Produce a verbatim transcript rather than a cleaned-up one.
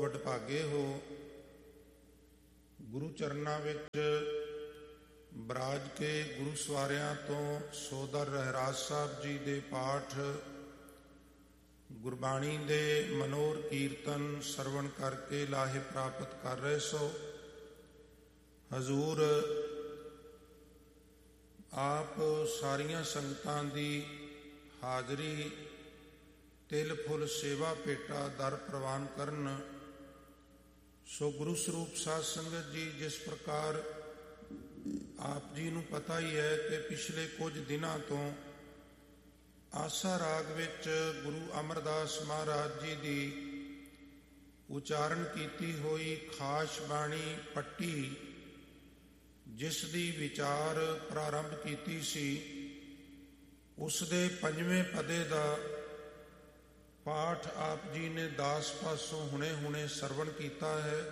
ਵਡਭਾਗੇ ਹੋ। ਗੁਰੂ ਚਰਨਾਂ ਵਿੱਚ ਬਰਾਜ ਕੇ ਗੁਰੂ ਸਵਾਰਿਆਂ ਤੋਂ ਸੋਦਰ ਰਹਿਰਾਜ ਸਾਹਿਬ ਜੀ ਦੇ ਪਾਠ, ਗੁਰਬਾਣੀ ਦੇ ਮਨੋਰ ਕੀਰਤਨ ਸਰਵਣ ਕਰਕੇ ਲਾਹੇ ਪ੍ਰਾਪਤ ਕਰ ਰਹੇ ਸੋ। ਹਜ਼ੂਰ ਆਪ ਸਾਰੀਆਂ ਸੰਗਤਾਂ ਦੀ ਹਾਜ਼ਰੀ, ਤਿਲ ਫੁੱਲ ਸੇਵਾ ਭੇਟਾ ਦਰ ਪ੍ਰਵਾਨ ਕਰਨ। ਸੋ ਗੁਰੂ ਸਰੂਪ ਸਾਧ ਸੰਗਤ ਜੀ, ਜਿਸ ਪ੍ਰਕਾਰ ਆਪ ਜੀ ਨੂੰ ਪਤਾ ਹੀ ਹੈ ਕਿ ਪਿਛਲੇ ਕੁਝ ਦਿਨਾਂ ਤੋਂ ਆਸਾ ਰਾਗ ਵਿੱਚ ਗੁਰੂ ਅਮਰਦਾਸ ਮਹਾਰਾਜ ਜੀ ਦੀ ਉਚਾਰਨ ਕੀਤੀ ਹੋਈ ਖਾਸ ਬਾਣੀ ਪੱਟੀ, ਜਿਸ ਦੀ ਵਿਚਾਰ ਪ੍ਰਾਰੰਭ ਕੀਤੀ ਸੀ, ਉਸ ਦੇ ਪੰਜਵੇਂ ਪਦੇ ਦਾ ਪਾਠ ਆਪ ਜੀ ਨੇ ਦਾਸ ਪਾਸੋਂ ਹੁਣੇ ਹੁਣੇ ਸਰਵਣ ਕੀਤਾ ਹੈ।